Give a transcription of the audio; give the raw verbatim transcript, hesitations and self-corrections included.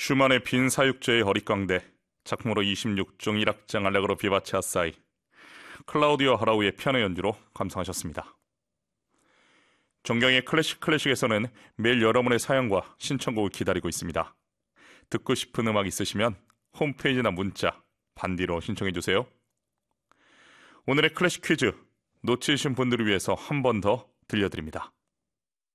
슈만의 빈 사육제의 허리깡대, 작품으로 이십육 종 일 악장 알레그로 비바체 아사이, 클라우디오 하라우의 피아노 연주로 감상하셨습니다. 정경의 클래식 클래식에서는 매일 여러분의 사연과 신청곡을 기다리고 있습니다. 듣고 싶은 음악 있으시면 홈페이지나 문자, 반디로 신청해주세요. 오늘의 클래식 퀴즈, 놓치신 분들을 위해서 한 번 더 들려드립니다.